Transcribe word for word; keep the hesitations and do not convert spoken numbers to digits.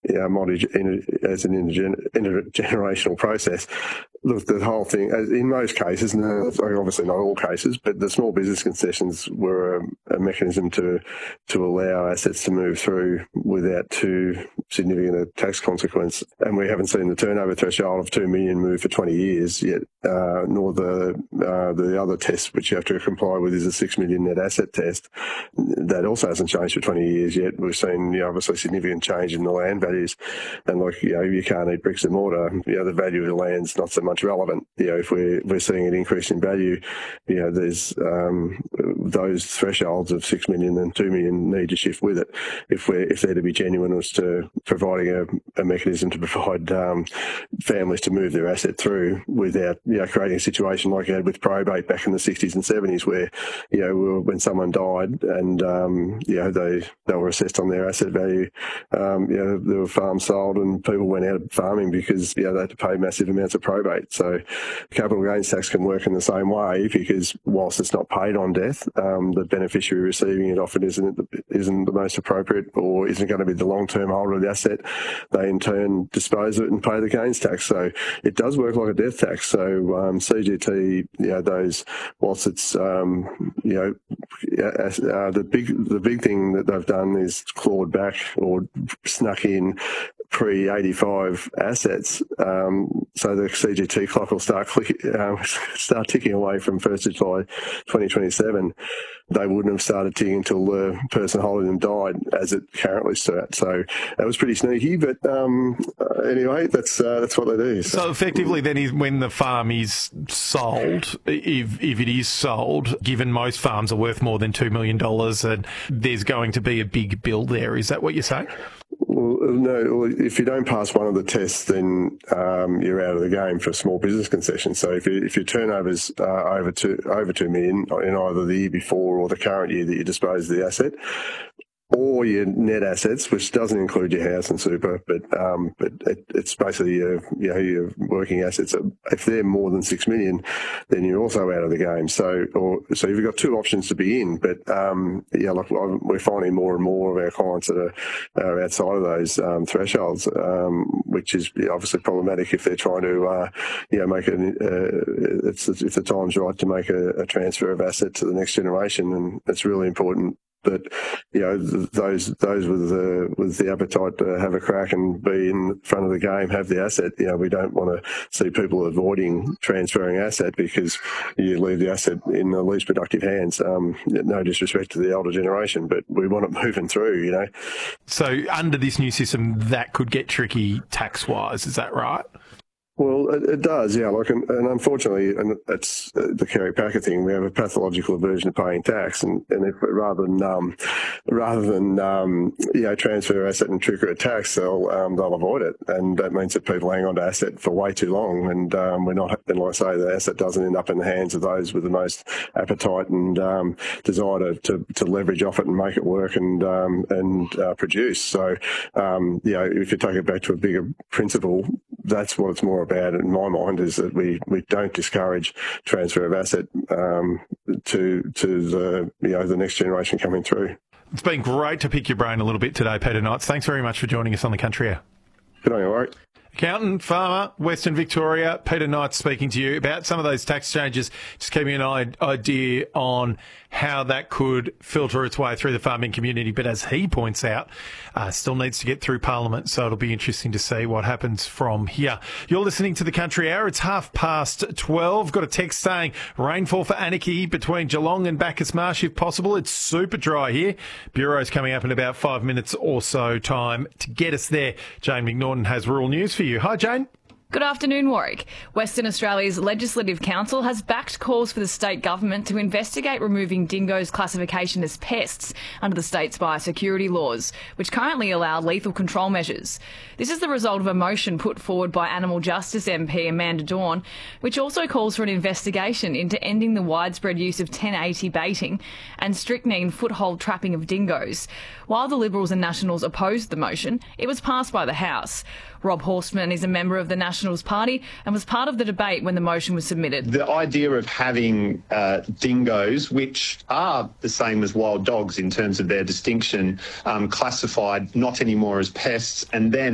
you know, multi, as an intergener, intergenerational process. Look, the whole thing, in most cases, and obviously not all cases, but the small business concessions were a, a mechanism to to allow assets to move through without too significant a tax consequence. And we haven't seen the turnover threshold of two million move for twenty years yet, uh, nor the uh, the other test which you have to comply with is a six million net asset test. That also hasn't changed for twenty years yet. We've seen, you know, obviously significant change in the land values, and like, you know, you can't eat bricks and mortar. You know, the value of the land's not so much relevant. You know, if we're we're seeing an increase in value, you know, there's um, those thresholds of six million and two million need to shift with it. If we're if they're to be genuine as to providing a, a mechanism to provide um, families to move their asset through without, you know, creating a situation like you had with probate back in the sixties and seventies, where, you know, when someone died and um, you know they they were assessed on their asset value, um, you know, there were farms sold and people went out of farming because, you know, they had to pay massive amounts of probate. So capital gains tax can work in the same way, because whilst it's not paid on death, um, the beneficiary receiving it often isn't isn't the most appropriate or isn't going to be the long-term holder of the asset. They in turn dispose of it and pay the gains tax. So it does work like a death tax. So um, C G T, you know, those whilst it's um, you know uh, the big the big thing that they've done is clawed back or snuck in pre eighty-five assets, um, so the C G T clock will start click, um, start ticking away from first of July twenty twenty-seven. They wouldn't have started ticking until the person holding them died, as it currently stood. So that was pretty sneaky, but um, uh, anyway, that's uh, that's what they do. So, so effectively, then, is when the farm is sold, if if it is sold, given most farms are worth more than two million dollars, and there's going to be a big bill there. Is that what you're saying? Well, no, if you don't pass one of the tests, then um, you're out of the game for small business concessions. So if, you, if your turnover's uh, over two over two million in either the year before or the current year that you dispose of the asset, or your net assets, which doesn't include your house and super, but um, but it, it's basically your, you know, your working assets. If they're more than six million, then you're also out of the game. So, or so you've got two options to be in. But um, yeah, like we're finding more and more of our clients that are, are outside of those um, thresholds, um, which is obviously problematic if they're trying to, uh, you know, make it. Uh, it's if the time's right to make a, a transfer of asset to the next generation, and it's really important. But, you know, those those with the with the appetite to have a crack and be in front of the game, have the asset. You know, we don't want to see people avoiding transferring asset because you leave the asset in the least productive hands. Um, no disrespect to the older generation, but we want it moving through, you know. So under this new system, that could get tricky tax-wise, is that right? Well, it, it does, yeah. Like, and, and unfortunately, and it's uh, the Kerry Packer thing. We have a pathological aversion to paying tax, and, and if rather than um, rather than um, you know, transfer asset and trigger a tax, they'll um, they'll avoid it, and that means that people hang on to asset for way too long, and um, we're not. And like I say, the asset doesn't end up in the hands of those with the most appetite and um, desire to, to, to leverage off it and make it work and um, and uh, produce. So, um, you know, if you take it back to a bigger principle, that's what it's more about in my mind, is that we, we don't discourage transfer of asset um, to to the, you know, the next generation coming through. It's been great to pick your brain a little bit today, Peter Knights. Thanks very much for joining us on the Country Hour. Good on you, Warwick. Accountant, farmer, Western Victoria, Peter Knights speaking to you about some of those tax changes, just giving you an idea on how that could filter its way through the farming community. But as he points out, uh, still needs to get through Parliament, so it'll be interesting to see what happens from here. You're listening to the Country Hour. It's half past twelve. Got a text saying rainfall for Anarchy between Geelong and Bacchus Marsh if possible. It's super dry here. Bureau's coming up in about five minutes or so time to get us there. Jane McNaughton has rural news for you. Hi, Jane. Good afternoon, Warwick. Western Australia's Legislative Council has backed calls for the state government to investigate removing dingoes' classification as pests under the state's biosecurity laws, which currently allow lethal control measures. This is the result of a motion put forward by Animal Justice M P Amanda Dawn, which also calls for an investigation into ending the widespread use of ten eighty baiting and strychnine foothold trapping of dingoes. While the Liberals and Nationals opposed the motion, it was passed by the House. Rob Horstman is a member of the Nationals Party and was part of the debate when the motion was submitted. The idea of having uh, dingoes, which are the same as wild dogs in terms of their distinction, um, classified not anymore as pests, and then